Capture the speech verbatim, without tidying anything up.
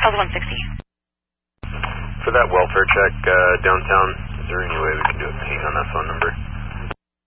Delta one sixty. For that welfare check uh, downtown, is there any way we can do a ping on that phone number?